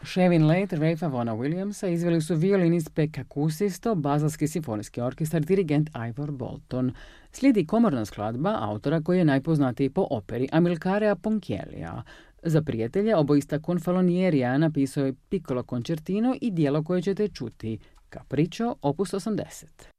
Shevin Late, Rafa Vona Williamsa izveli su violinist Pekka Kuusisto, Bazelski simfonijski orkestar, dirigent Ivor Bolton. Slijedi komorna skladba autora koji je najpoznatiji po operi Amilcarea Ponchiellia. Za prijatelje oboista Confalonierija napisao je Piccolo concertino i dijelo koje ćete čuti, Capriccio, opus 80.